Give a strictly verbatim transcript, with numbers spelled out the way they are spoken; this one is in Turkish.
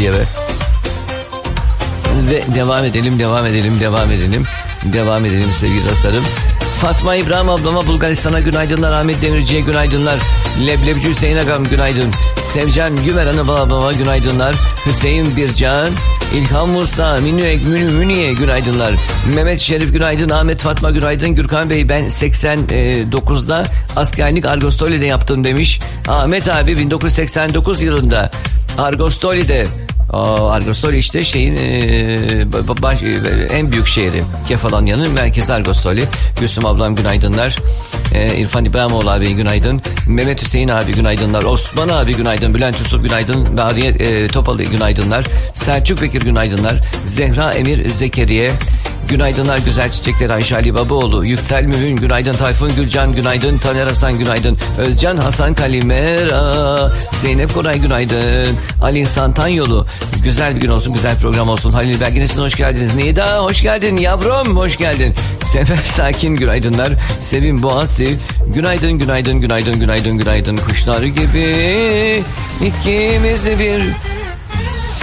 eve. Ve devam edelim, devam edelim, devam edelim. Devam edelim sevgili dostlarım. Fatma İbrahim ablama Bulgaristan'a günaydınlar. Ahmet Demirci'ye günaydınlar. Leblebici Hüseyin Agam günaydın. Sevcan Gümer Hanım ablama günaydınlar. Hüseyin Bircan, İlhan Musa, Münye, Münye günaydınlar. Mehmet Şerif günaydın. Ahmet Fatma günaydın. Gürkan Bey ben seksen dokuzda askerlik Argostoli'de yaptım demiş. Ahmet abi bin dokuz yüz seksen dokuz yılında Argostoli'de. Aa, Argostoli işte şeyin e, baş, e, en büyük şehri. Kefalonya'nın merkezi Argostoli. Gülsüm ablam günaydınlar. e, İrfan İbrahimoğlu abi günaydın. Mehmet Hüseyin abi günaydınlar. Osman abi günaydın. Bülent Yusuf günaydın. Bariye e, Topalı günaydınlar. Selçuk Bekir günaydınlar. Zehra Emir Zekeriye günaydınlar. Güzel Çiçekler Ayşe Ali Babaoğlu. Yüksel Mühün günaydın. Tayfun Gülcan günaydın. Taner Hasan günaydın. Özcan Hasan Kalimera. Zeynep Koray günaydın. Ali Santanyolu. Güzel bir gün olsun, güzel program olsun. Halil Belgin'e hoş geldiniz. Nida hoş geldin yavrum, hoş geldin. Sefer Sakin günaydınlar. Sevim Boğaziçi günaydın, günaydın, günaydın, günaydın, günaydın. Kuşlar gibi ikimiz bir